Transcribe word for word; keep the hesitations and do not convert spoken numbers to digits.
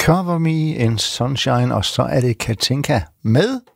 Cover Me in Sunshine, og så er det Katinka med